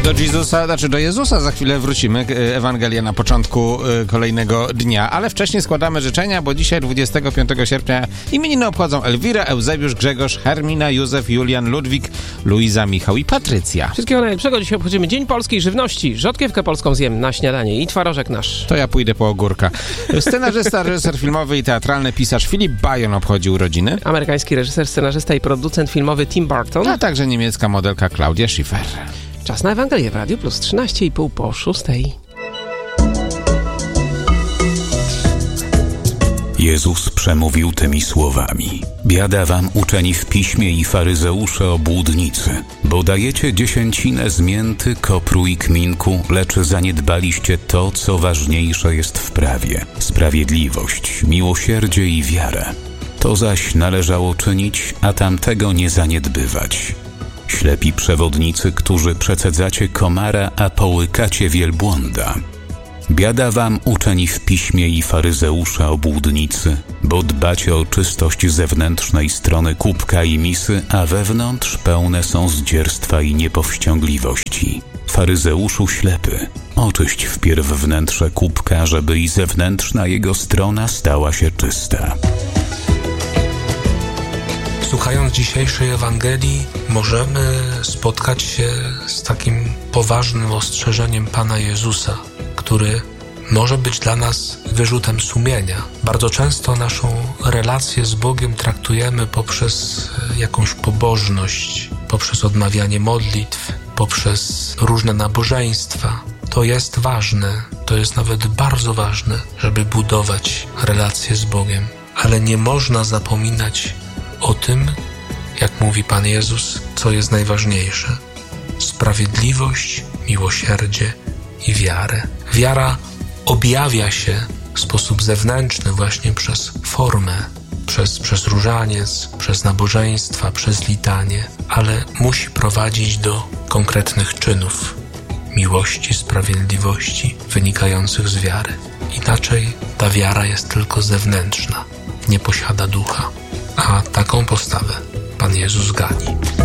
Do Jezusa za chwilę wrócimy. Ewangelia na początku kolejnego dnia, ale wcześniej składamy życzenia, bo dzisiaj 25 sierpnia imieniny obchodzą Elwira, Eusebiusz, Grzegorz, Hermina, Józef, Julian, Ludwik, Luiza, Michał i Patrycja. Wszystkiego najlepszego. Dzisiaj obchodzimy Dzień Polskiej Żywności. Rzodkiewkę polską zjem na śniadanie i twarożek nasz. To ja pójdę po ogórka. Scenarzysta, reżyser filmowy i teatralny pisarz Philip Bajon obchodzi urodziny. Amerykański reżyser, scenarzysta i producent filmowy Tim Burton. A także niemiecka modelka Claudia Schiffer. Czas na Ewangelię w Radiu Plus 13,5 po 6. Jezus przemówił tymi słowami: biada wam, uczeni w piśmie i faryzeusze obłudnicy, bo dajecie dziesięcinę z mięty, kopru i kminku, lecz zaniedbaliście to, co ważniejsze jest w prawie: sprawiedliwość, miłosierdzie i wiarę. To zaś należało czynić, a tamtego nie zaniedbywać. Ślepi przewodnicy, którzy przecedzacie komara, a połykacie wielbłąda. Biada wam, uczeni w piśmie i faryzeusze obłudnicy, bo dbacie o czystość zewnętrznej strony kubka i misy, a wewnątrz pełne są zdzierstwa i niepowściągliwości. Faryzeuszu ślepy, oczyść wpierw wnętrze kubka, żeby i zewnętrzna jego strona stała się czysta. Słuchając dzisiejszej Ewangelii, możemy spotkać się z takim poważnym ostrzeżeniem Pana Jezusa, który może być dla nas wyrzutem sumienia. Bardzo często naszą relację z Bogiem traktujemy poprzez jakąś pobożność, poprzez odmawianie modlitw, poprzez różne nabożeństwa. To jest ważne, to jest nawet bardzo ważne, żeby budować relacje z Bogiem. Ale nie można zapominać o tym, jak mówi Pan Jezus, co jest najważniejsze: sprawiedliwość, miłosierdzie i wiarę. Wiara objawia się w sposób zewnętrzny właśnie przez formę, przez różaniec, przez nabożeństwa, przez litanie, ale musi prowadzić do konkretnych czynów miłości, sprawiedliwości wynikających z wiary. Inaczej ta wiara jest tylko zewnętrzna, nie posiada ducha. A taką postawę Pan Jezus gani.